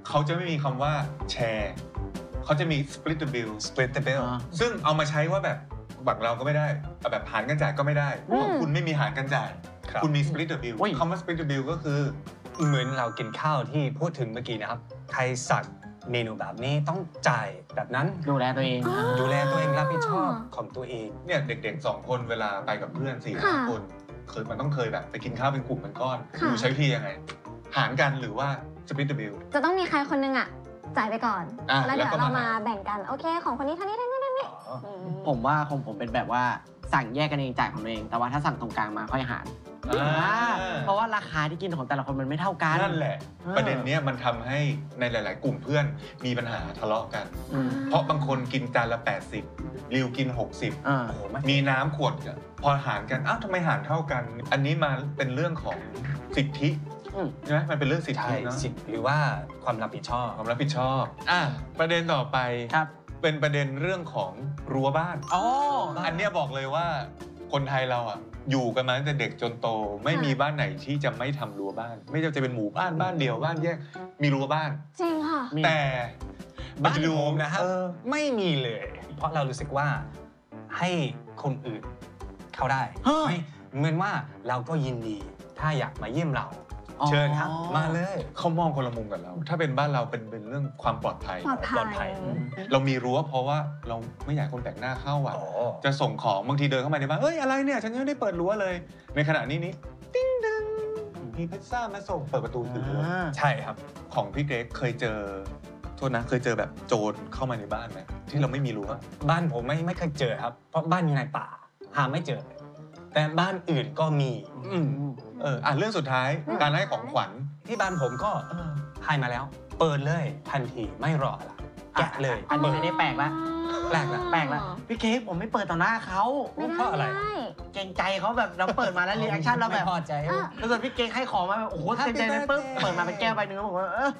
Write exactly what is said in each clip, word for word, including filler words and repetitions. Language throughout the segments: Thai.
เขาจะไม่มีคำว่าแชร์เขาจะมี split the bill split the bill ซึ่งเอามาใช้ว่าแบบบังเราก็ไม่ได้แบบหารกันจ่ายก็ไม่ได้เพราะคุณไม่มีหารกันจ่ายคุณมี split the bill คำว่า split the bill ก็คือเหมือนเรากินข้าวที่พูดถึงเมื่อกี้นะครับใครสั่งเมนูแบบนี้ต้องจ่ายแบบนั้นดูแลตัวเองดูแลตัวเองรับผิดชอบของตัวเองเนี่ยเด็กๆสองคนเวลาไปกับเพื่อนสี่ห้าคนเคยมันต้องเคยแบบไปกินข้าวเป็นกลุ่มเป็นก้อนดูใช้วิธียังไงหารกันหรือว่า split the bill จะต้องมีใครคนนึงอ่ะจ่ายไปก่อนแล้วเดี๋ยวเรามาแบ่งกันโอเคของคนนี้เท่านี้เท่านี้เท่านี้ผมว่าของผมเป็นแบบว่าสั่งแยกกันเองจ่ายของตัวเองแต่ว่าถ้าสั่งตรงกลางมาค่อยหารเพราะว่าราคาที่กินของแต่ละคนมันไม่เท่ากันนั่นแหละประเด็นนี้มันทำให้ในหลายๆกลุ่มเพื่อนมีปัญหาทะเลาะกันเพราะบางคนกินจานละแปดสิบริวกินหกสิบมีน้ำขวดพอหารกันอ้าวทำไมหารเท่ากันอันนี้มาเป็นเรื่องของสิทธิใช่ไหมมันเป็นเรื่องสิทธิเนาะหรือว่าความรับผิดชอบความรับผิดชอบอ่ะประเด็นต่อไปเป็นประเด็นเรื่องของรั้วบ้านอ๋ออันนี้บอกเลยว่าคนไทยเราอ่ะอยู่กันมาตั้งแต่เด็กจนโตไม่มีบ้านไหนที่จะไม่ทำรั้วบ้านไม่ว่าจะเป็นหมู่บ้านบ้านเดียวบ้านแยกมีรั้วบ้านจริงค่ะแต่บ้านผมนะครับไม่มีเลยเพราะเรารู้สึกว่าให้คนอื่นเข้าได้ไม่เหมือนว่าเราก็ยินดีถ้าอยากมาเยี่ยมเราเชิญครับมาเลยเขามองคนละมุมกับเราถ้าเป็นบ้านเราเป็นเป็นเรื่องความปลอดภัยปลอดภัยเรามีรั้วเพราะว่าเราไม่อยากคนแปลกหน้าเข้าอ่ะจะส่งของบางทีเดินเข้ามาในบ้านเฮ้ยอะไรเนี่ยฉันยังไม่ได้เปิดรั้วเลยในขณะนี้นี้ติ้งดึงมีพิซซ่ามาส่งเปิดประตูถึงรั้วใช่ครับของพี่เกรกเคยเจอโทษนะเคยเจอแบบโจรเข้ามาในบ้านไหมที่เราไม่มีรั้วบ้านผมไม่ไม่เคยเจอครับเพราะบ้านอยู่ในป่าหาไม่เจอแต่บ้านอื่นก็มีเอออ่ะเรื่องสุดท้ายการให้ของขวัญที่บ้านผมก็ให้มาแล้วเปิดเลยทันทีไม่รอละแกะเลยอันนี้ไม่ได้แปลกละแปลกละแปลกละพี่เค้กผมไม่เปิดต่อหน้าเขาเพราะอะไรเกรงใจเขาแบบเราเปิดมาแล้วรีแอคชั่นเราแบบพอใจแล้วส่วนพี่เค้กให้ของมาแบบโอ้โหเต็มใจเลยปุ๊บเปิดมาเป็นแก้วใบนึงผมว่าเออ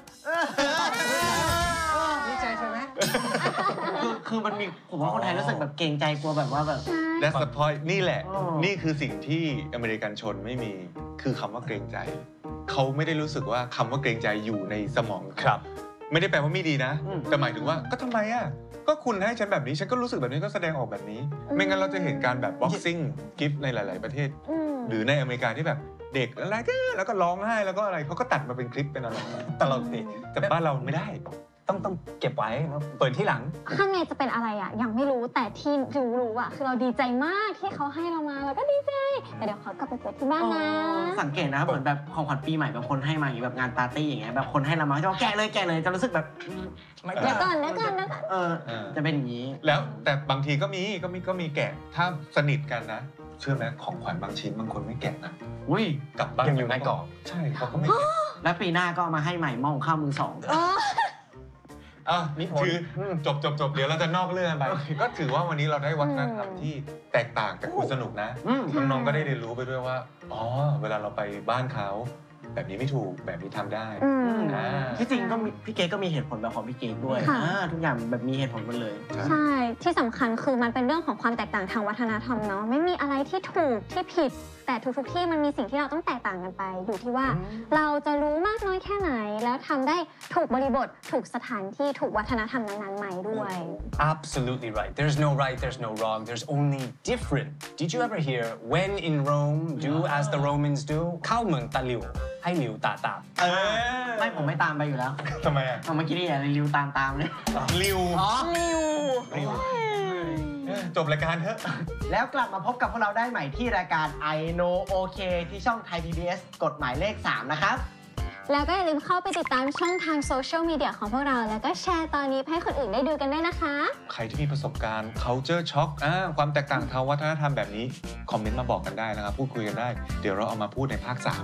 ดีใจใช่ไหมคือคือมันมีผมว่าคนไทยรู้สึกแบบเกรงใจกลัวแบบว่าแบบและสปอยนี่แหละนี่คือสิ่งที่อเมริกันชนไม่มีคือคำว่าเกรงใจเขาไม่ได้รู้สึกว่าคำว่าเกรงใจอยู่ในสมองครับไม่ได้แปลว่าไม่ดีนะแต่หมายถึงว่าก็ทำไมอ่ะก็คุณให้ฉันแบบนี้ฉันก็รู้สึกแบบนี้ก็แสดงออกแบบนี้ไม่งั้นเราจะเห็นการแบบ boxing gift ในหลายๆประเทศหรือในอเมริกาที่แบบเด็กอะไรก็แล้วก็ร้องไห้แล้วก็อะไรเขาก็ตัดมาเป็นคลิปเป็นอะไรตลกดีแต่บ้านเราไม่ได้ต้องต้องเก็บไว้เปิดที่หลังข้างในจะเป็นอะไรอ่ะยังไม่รู้แต่ที่รู้รู้อ่ะคือเราดีใจมากที่เขาให้เรามาเราก็ดีใจแต่เดี๋ยวเขากลับไปเปิดที่บ้านนะสังเกตนะเหมือนแบบของขวัญปีใหม่บางคนให้มาอย่างแบบงานปาร์ตี้อย่างเงี้ยแบบคนให้เรามาจะแกะเลยแกะเลยจะรู้สึกแบบเดี๋ยวก่อนเดี๋ยวก่อนเดี๋ยวก่อนเออจะเป็นอย่างนี้แล้วแต่บางทีก็มีก็มีก็มีแกะถ้าสนิทกันนะเชื่อไหมของขวัญบางชิ้นบางคนไม่แกะนะอุ้ยกลับบ้านยังอยู่ในกล่องใช่เขาก็ไม่แกะแล้วปีหน้าก็มาให้ใหม่หม้อข้าวมือสองอ่ะนี่คือจบจบจบเดี๋ยวเราจะนอกเรื่องไปก็ถือว่าวันนี้เราได้วัฒนธรรมที่แตกต่างแต่คุณสนุกนะน้องๆก็ได้เรียนรู้ไปด้วยว่าอ๋อเวลาเราไปบ้านเขาแบบนี้ไม่ถูกแบบนี้ทำได้ที่จริงก็พี่เก๊ก็มีเหตุผลแบบของพี่เก๊ด้วยทุกอย่างแบบมีเหตุผลหมดเลยใช่ที่สำคัญคือมันเป็นเรื่องของความแตกต่างทางวัฒนธรรมเนาะไม่มีอะไรที่ถูกที่ผิดแต่ทุกๆที่มันมีสิ่งที่เราต้องแตกต่างกันไปอยู่ที่ว่าเราจะรู้มากน้อยแค่ไหนแล้วทำได้ถูกบริบทถูกสถานที่ถูกวัฒนธรรมนั้นๆไหมด้วย Absolutely right There's no right There's no wrong There's only different Did you ever hear When in Rome do as the Romans do เข้าเมืองตะหลิวให้หลิวตาตามเออไม่ผมไม่ตามไปอยู่แล้วทำไมอ่ะเมื่อกี้นี่อะไรลิวตามตามเลยลิวอ๋อลิวลิวจบรายการเถอะแล้วกลับมาพบกับพวกเราได้ใหม่ที่รายการ I Know OK ที่ช่องไทย พี บี เอส กฎหมายเลขสามนะครับแล้วก็อย่าลืมเข้าไปติดตามช่องทางโซเชียลมีเดียของพวกเราแล้วก็แชร์ตอนนี้ให้คนอื่นได้ดูกันด้วยนะคะใครที่มีประสบการณ์ culture shock อ่าความแตกต่างทางวัฒนธรรมแบบนี้คอมเมนต์มาบอกกันได้นะครับพูดคุยกันได้เดี๋ยวเราเอามาพูดในภาคสาม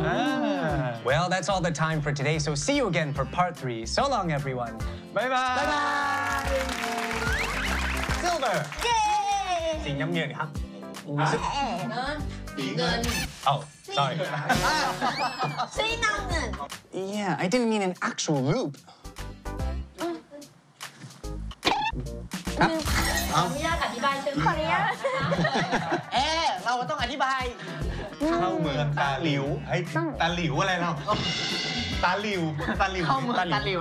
Well that's all the time for today so see you again for part three so long everyone bye bye bye bye Silver สีน้ำเงินครับสีเงิน Oh sorry สีน้ำเงิน Yeah I didn't mean an actual loop ขออนุญาตอธิบายเชิญขออนุญาตเอ๊ะเราต้องอธิบายเข้าเมืองตาหลิวให้ตาหลิวอะไรเราตาหลิวตาหลิวเข้าเมืองตาหลิว